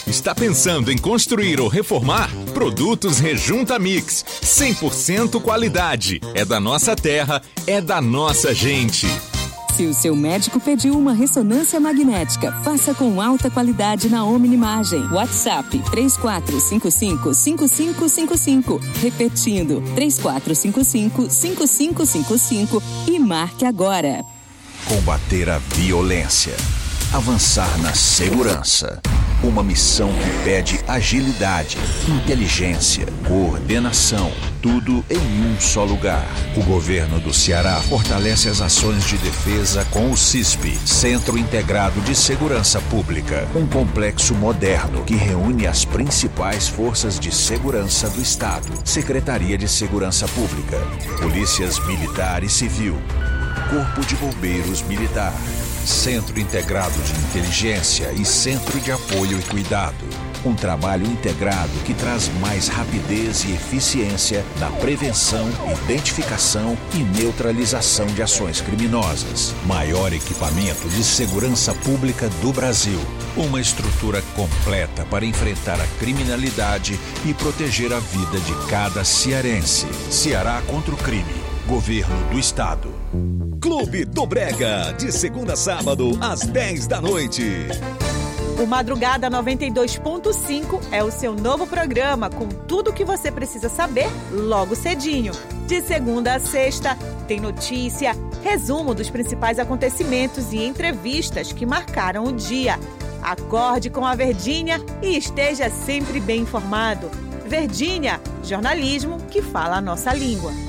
Está pensando em construir ou reformar? Produtos Rejunta Mix. 100% qualidade. É da nossa terra, é da nossa gente. Se o seu médico pediu uma ressonância magnética, faça com alta qualidade na Omnimagem. WhatsApp 3455-5555. Repetindo, 3455-5555 e marque agora. Combater a violência. Avançar na segurança. Uma missão que pede agilidade, inteligência, coordenação, tudo em um só lugar. O governo do Ceará fortalece as ações de defesa com o CISP, Centro Integrado de Segurança Pública, um complexo moderno que reúne as principais forças de segurança do Estado. Secretaria de Segurança Pública, Polícias Militar e Civil, Corpo de Bombeiros Militar, Centro Integrado de Inteligência e Centro de Apoio e Cuidado. Um trabalho integrado que traz mais rapidez e eficiência na prevenção, identificação e neutralização de ações criminosas. Maior equipamento de segurança pública do Brasil. Uma estrutura completa para enfrentar a criminalidade e proteger a vida de cada cearense. Ceará contra o crime. Governo do Estado. Clube do Brega, de segunda a sábado, às 10 da noite. O Madrugada 92.5 é o seu novo programa com tudo o que você precisa saber logo cedinho. De segunda a sexta, tem notícia, resumo dos principais acontecimentos e entrevistas que marcaram o dia. Acorde com a Verdinha e esteja sempre bem informado. Verdinha, jornalismo que fala a nossa língua.